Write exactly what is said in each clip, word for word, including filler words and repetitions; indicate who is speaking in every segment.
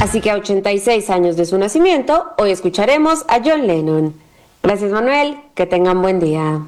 Speaker 1: Así que a ochenta y seis años de su nacimiento, hoy escucharemos a John Lennon. Gracias, Manuel, que tengan buen día.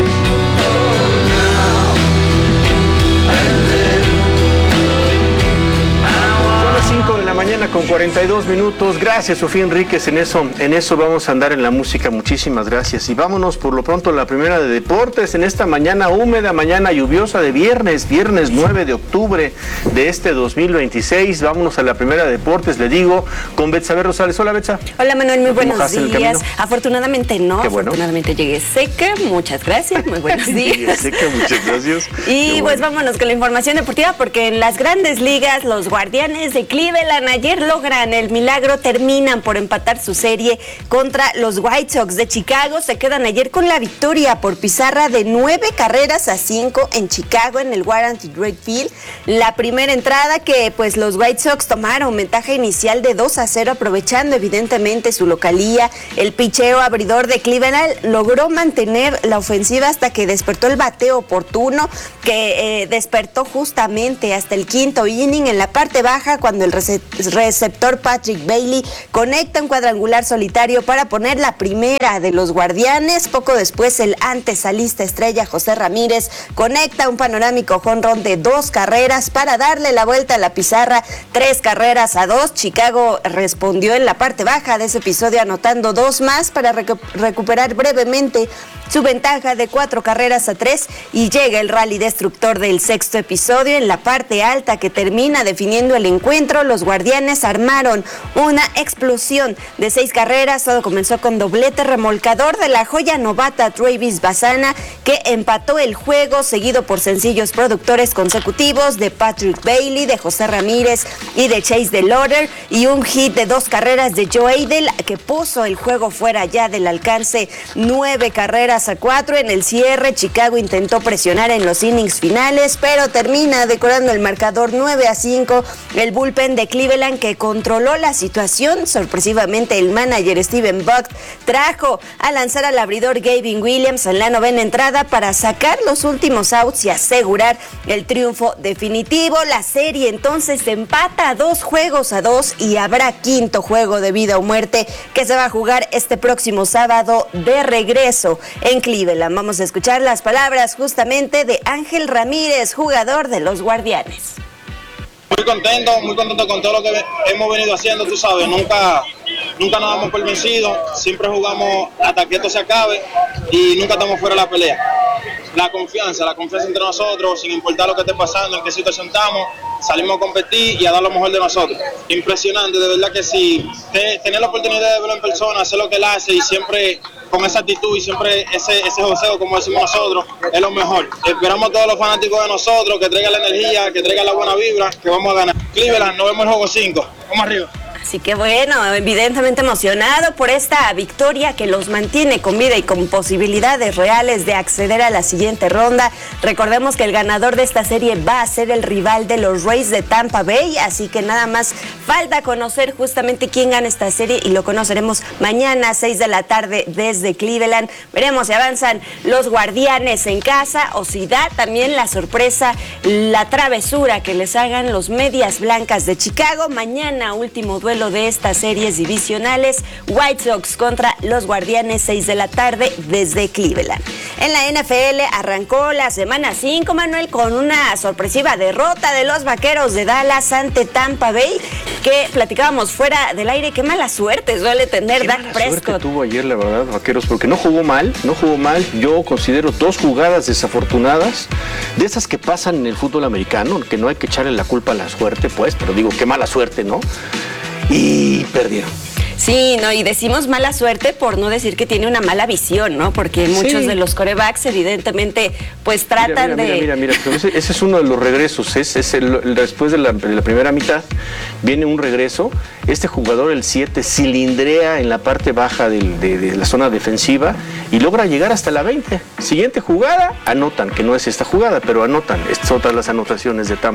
Speaker 2: cinco de la mañana con cuarenta y dos minutos. Gracias, Sofía Enríquez. En eso, en eso vamos a andar en la música. Muchísimas gracias. Y vámonos por lo pronto a la primera de deportes en esta mañana húmeda, mañana lluviosa de viernes, viernes nueve de octubre de este dos mil veintiséis. Vámonos a la primera de deportes, le digo, con Betsabe Rosales. Hola, Betsa.
Speaker 3: Hola, Manuel, muy buenos días. Afortunadamente no,
Speaker 2: Qué bueno.
Speaker 3: Afortunadamente llegué seca. Muchas gracias, muy buenos días.
Speaker 2: Llegué seca, muchas gracias.
Speaker 3: Y
Speaker 2: Qué
Speaker 3: pues
Speaker 2: bueno.
Speaker 3: vámonos con la información deportiva, porque en las grandes ligas los Guardianes de Cleveland ayer logran el milagro, terminan por empatar su serie contra los White Sox de Chicago. Se quedan ayer con la victoria por pizarra de nueve carreras a cinco en Chicago, en el Guaranteed Rate Field. La primera entrada que pues los White Sox tomaron ventaja inicial de dos a cero, aprovechando evidentemente su localía. El picheo abridor de Cleveland logró mantener la ofensiva hasta que despertó el bateo oportuno, que eh, despertó justamente hasta el quinto inning en la parte baja, cuando el receptor Patrick Bailey conecta un cuadrangular solitario para poner la primera de los Guardianes. Poco después, el antesalista estrella José Ramírez conecta un panorámico jonrón de dos carreras para darle la vuelta a la pizarra, tres carreras a dos. Chicago respondió en la parte baja de ese episodio anotando dos más para recu- recuperar brevemente su ventaja de cuatro carreras a tres, y llega el rally destructor del sexto episodio en la parte alta que termina definiendo el encuentro. Los Guardianes armaron una explosión de seis carreras. Todo comenzó con doblete remolcador de la joya novata Travis Bassana, que empató el juego, seguido por sencillos productores consecutivos de Patrick Bailey, de José Ramírez y de Chase DeLauder, y un hit de dos carreras de Joe Adell que puso el juego fuera ya del alcance. Nueve carreras a cuatro. En el cierre, Chicago intentó presionar en los innings finales, pero termina decorando el marcador nueve a cinco. El bullpen de Cleveland, que controló la situación. Sorpresivamente, el manager Steven Buck trajo a lanzar al abridor Gavin Williams en la novena entrada para sacar los últimos outs y asegurar el triunfo definitivo. La serie entonces se empata a dos juegos a dos, y habrá quinto juego de vida o muerte que se va a jugar este próximo sábado de regreso en Cleveland. Vamos a escuchar las palabras justamente de Ángel Ramírez, jugador de los Guardianes.
Speaker 4: Muy contento, muy contento con todo lo que hemos venido haciendo, tú sabes, nunca, nunca nos damos por vencidos, siempre jugamos hasta que esto se acabe y nunca estamos fuera de la pelea. La confianza, la confianza entre nosotros, sin importar lo que esté pasando, en qué situación estamos, salimos a competir y a dar lo mejor de nosotros. Impresionante, de verdad que sí, de, tener la oportunidad de verlo en persona, hacer lo que él hace y siempre con esa actitud y siempre ese, ese joseo, como decimos nosotros, es lo mejor. Esperamos a todos los fanáticos de nosotros que traigan la energía, que traigan la buena vibra, que vamos a ganar. Cleveland, nos vemos en el juego cinco. Vamos arriba.
Speaker 3: Así que bueno, evidentemente emocionado por esta victoria que los mantiene con vida y con posibilidades reales de acceder a la siguiente ronda. Recordemos que el ganador de esta serie va a ser el rival de los Rays de Tampa Bay, así que nada más falta conocer justamente quién gana esta serie, y lo conoceremos mañana a seis de la tarde desde Cleveland. Veremos si avanzan los Guardianes en casa o si da también la sorpresa, la travesura que les hagan los Medias Blancas de Chicago. Mañana, último duelo de estas series divisionales, White Sox contra los Guardianes, seis de la tarde desde Cleveland. En la N F L arrancó la semana cinco, Manuel, con una sorpresiva derrota de los Vaqueros de Dallas ante Tampa Bay, que platicábamos fuera del aire. Qué mala suerte suele tener Dak Prescott.
Speaker 2: Qué suerte tuvo ayer, la verdad, Vaqueros, porque no jugó mal, no jugó mal. Yo considero dos jugadas desafortunadas, de esas que pasan en el fútbol americano, que no hay que echarle la culpa a la suerte, pues, pero digo, qué mala suerte, ¿no? Y perdieron.
Speaker 3: Sí, no, y decimos mala suerte por no decir que tiene una mala visión, ¿no? Porque muchos sí. de los quarterbacks evidentemente pues tratan
Speaker 2: mira, mira,
Speaker 3: de...
Speaker 2: Mira, mira, mira, ese, ese es uno de los regresos, es, es el, el, después de la, de la primera mitad viene un regreso. Este jugador, el siete, cilindrea en la parte baja del, de, de la zona defensiva y logra llegar hasta la veinte. Siguiente jugada, anotan, que no es esta jugada, pero anotan, estas son otras las anotaciones de Tampa.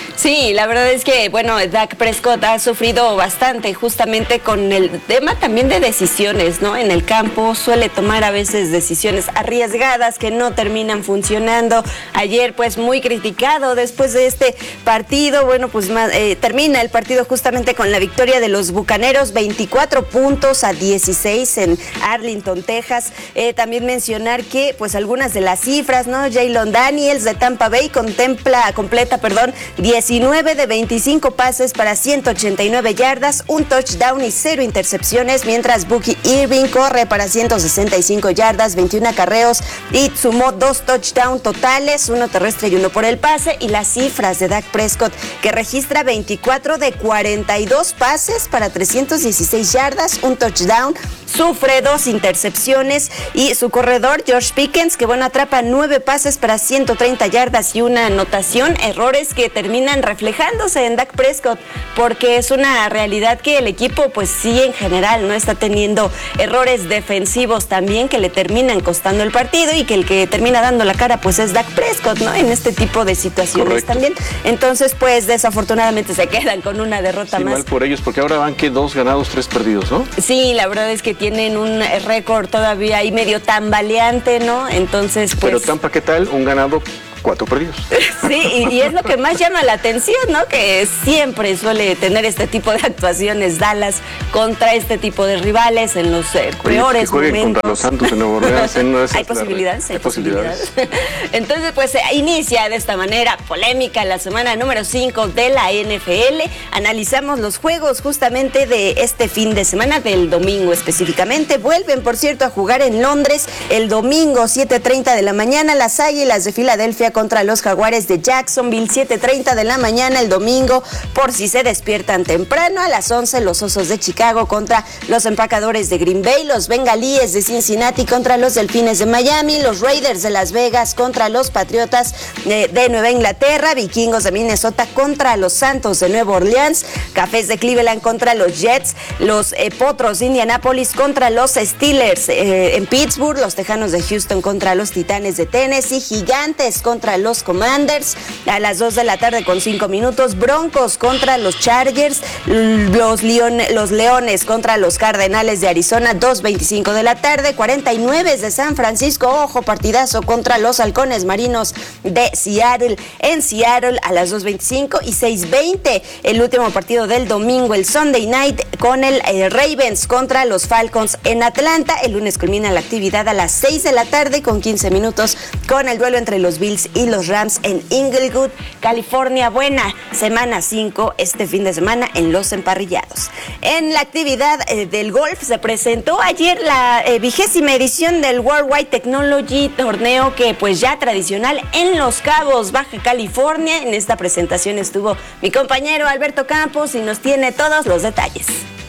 Speaker 3: Sí, la verdad es que, bueno, Dak Prescott ha sufrido bastante justamente con el tema también de decisiones, ¿no? En el campo suele tomar a veces decisiones arriesgadas que no terminan funcionando. Ayer, pues, muy criticado después de este partido. Bueno, pues más, eh, termina el partido justamente con la victoria de los Bucaneros, veinticuatro puntos a dieciséis en Arlington, Texas. Eh, también mencionar que, pues, algunas de las cifras, ¿no? Jaylon Daniels de Tampa Bay contempla, completa, perdón, diecinueve de veinticinco pases para ciento ochenta y nueve yardas, un touchdown y cero intercepciones, mientras Bucky Irving corre para ciento sesenta y cinco yardas, veintiún acarreos y sumó dos touchdowns totales, uno terrestre y uno por el pase. Y las cifras de Dak Prescott, que registra veinticuatro de cuarenta y dos pases para trescientas dieciséis yardas, un touchdown, sufre dos intercepciones, y su corredor George Pickens, que bueno, atrapa nueve pases para ciento treinta yardas y una anotación. Errores que terminan reflejándose en Dak Prescott, porque es una realidad que el equipo, pues sí, en general no está teniendo errores defensivos también que le terminan costando el partido, y que el que termina dando la cara pues es Dak Prescott, ¿no? En este tipo de situaciones. Correcto. También. Entonces, pues desafortunadamente se quedan con una derrota
Speaker 2: sí,
Speaker 3: más.
Speaker 2: Mal por ellos, porque ahora van que dos ganados, tres perdidos, ¿no?
Speaker 3: Sí, la verdad es que tienen un récord todavía ahí medio tambaleante, ¿no? Entonces, pues...
Speaker 2: Pero Tampa, ¿qué tal? Un ganado, cuatro perdidos.
Speaker 3: Sí, y, y es lo que más llama la atención, ¿no? Que siempre suele tener este tipo de actuaciones Dallas contra este tipo de rivales en los eh, peores
Speaker 2: que
Speaker 3: momentos.
Speaker 2: Contra los Santos de Nueva Orleans. ¿eh? No
Speaker 3: hay posibilidades, hay, hay posibilidades. posibilidades. Entonces, pues eh, inicia de esta manera polémica la semana número cinco de la N F L. Analizamos los juegos justamente de este fin de semana, del domingo específicamente. Vuelven, por cierto, a jugar en Londres el domingo, siete treinta de la mañana, las Águilas de Filadelfia contra los Jaguares de Jacksonville, siete treinta de la mañana el domingo, por si se despiertan temprano. A las once, los Osos de Chicago contra los Empacadores de Green Bay, los Bengalíes de Cincinnati contra los Delfines de Miami, los Raiders de Las Vegas contra los Patriotas de, de Nueva Inglaterra, Vikingos de Minnesota contra los Santos de Nueva Orleans, Cafés de Cleveland contra los Jets, los eh, Potros de Indianápolis contra los Steelers eh, en Pittsburgh, los Tejanos de Houston contra los Titanes de Tennessee, Gigantes contra los Commanders. A las dos de la tarde con cinco minutos, Broncos contra los Chargers, los, Leon, los Leones contra los Cardenales de Arizona, dos veinticinco de la tarde, cuarenta y nueve de San Francisco, ojo, partidazo contra los Halcones Marinos de Seattle en Seattle a las dos veinticinco, y seis veinte el último partido del domingo, el Sunday Night, con el eh, Ravens contra los Falcons en Atlanta. El lunes culmina la actividad a las seis de la tarde con quince minutos con el duelo entre los Bills y los Rams en Inglewood, California. Buena semana cinco este fin de semana en los emparrillados. En la actividad eh, del golf se presentó ayer la eh, vigésima edición del Worldwide Technology, torneo que pues ya tradicional en Los Cabos, Baja California. En esta presentación estuvo mi compañero Alberto Campos y nos tiene todos los detalles.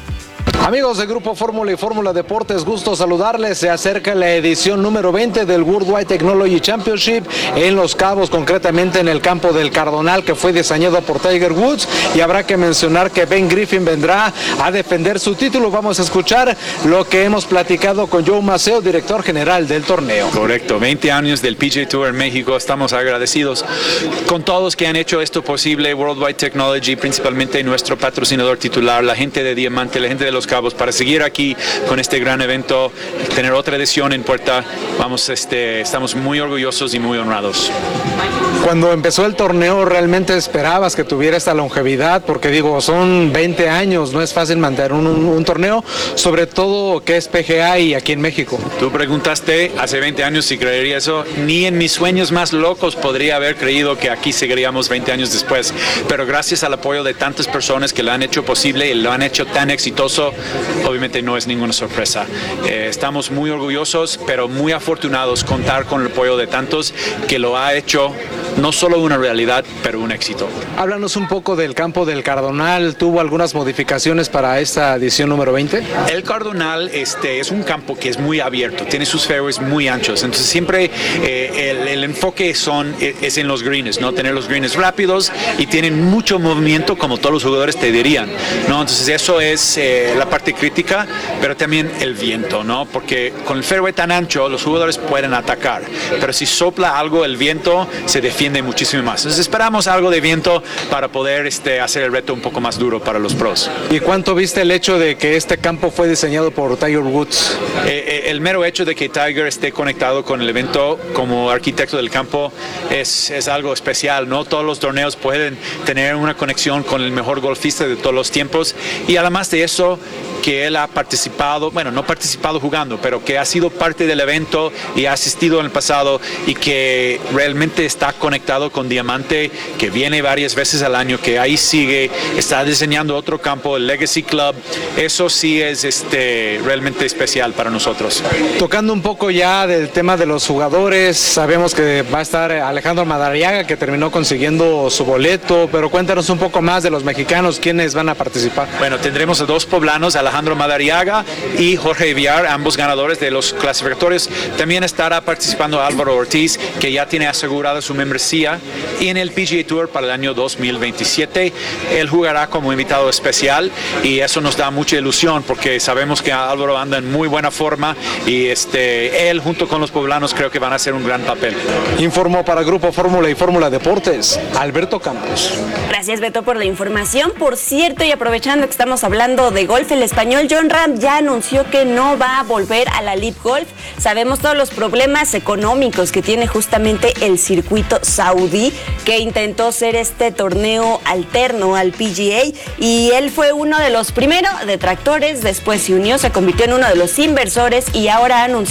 Speaker 5: Amigos de Grupo Fórmula y Fórmula Deportes, gusto saludarles. Se acerca la edición número veinte del Worldwide Technology Championship en Los Cabos, concretamente en el campo del Cardonal, que fue diseñado por Tiger Woods, y habrá que mencionar que Ben Griffin vendrá a defender su título. Vamos a escuchar lo que hemos platicado con Joe Maceo, director general del torneo.
Speaker 6: Correcto, veinte años del P G A Tour en México. Estamos agradecidos con todos que han hecho esto posible, Worldwide Technology, principalmente nuestro patrocinador titular, la gente de Diamante, la gente de Los Cabos, para seguir aquí con este gran evento, tener otra edición en puerta. Vamos, este, estamos muy orgullosos y muy honrados.
Speaker 5: Cuando empezó el torneo, ¿realmente esperabas que tuviera esta longevidad? Porque digo, son veinte años, no es fácil mantener un, un, un torneo, sobre todo que es P G A y aquí en México.
Speaker 6: Tú preguntaste hace veinte años si creería eso. Ni en mis sueños más locos podría haber creído que aquí seguiríamos veinte años después. Pero gracias al apoyo de tantas personas que lo han hecho posible y lo han hecho tan exitoso, obviamente no es ninguna sorpresa. Eh, estamos muy orgullosos, pero muy afortunados contar con el apoyo de tantos que lo ha hecho no solo una realidad, pero un éxito.
Speaker 5: Háblanos un poco del campo del Cardonal. ¿Tuvo algunas modificaciones para esta edición número veinte?
Speaker 6: El Cardonal este, es un campo que es muy abierto, tiene sus fairways muy anchos, entonces siempre eh, el, el enfoque son, es en los greens, ¿no? Tener los greens rápidos y tienen mucho movimiento, como todos los jugadores te dirían, ¿no? Entonces eso es eh, la parte crítica, pero también el viento, ¿no? Porque con el fairway tan ancho los jugadores pueden atacar, pero si sopla algo el viento se defiende defiende muchísimo más. Entonces esperamos algo de viento para poder este, hacer el reto un poco más duro para los pros.
Speaker 5: ¿Y cuánto viste el hecho de que este campo fue diseñado por Tiger Woods?
Speaker 6: Eh, el mero hecho de que Tiger esté conectado con el evento como arquitecto del campo es, es algo especial, ¿no? Todos los torneos pueden tener una conexión con el mejor golfista de todos los tiempos, y además de eso, que él ha participado, bueno, no participado jugando, pero que ha sido parte del evento y ha asistido en el pasado, y que realmente está conectado con Diamante, que viene varias veces al año, que ahí sigue, está diseñando otro campo, el Legacy Club. Eso sí es este, realmente especial para nosotros.
Speaker 5: Tocando un poco ya del tema de los jugadores, sabemos que va a estar Alejandro Madariaga, que terminó consiguiendo su boleto, pero cuéntanos un poco más de los mexicanos, ¿quiénes van a participar?
Speaker 6: Bueno, tendremos a dos poblanos, Alejandro Madariaga y Jorge Villar, ambos ganadores de los clasificatorios. También estará participando Álvaro Ortiz, que ya tiene asegurada su membresía en el P G A Tour para el año dos mil veintisiete. Él jugará como invitado especial, y eso nos da mucha ilusión porque sabemos que Álvaro anda en muy buena forma, y este, él junto con los poblanos creo que van a hacer un gran papel.
Speaker 5: Informó para Grupo Fórmula y Fórmula Deportes, Alberto Campos.
Speaker 3: Gracias, Beto, por la información. Por cierto, y aprovechando que estamos hablando de golf, el español Jon Rahm ya anunció que no va a volver a la L I V Golf. Sabemos todos los problemas económicos que tiene justamente el circuito saudí, que intentó ser este torneo alterno al P G A, y él fue uno de los primeros detractores, después se unió, se convirtió en uno de los inversores, y ahora anunció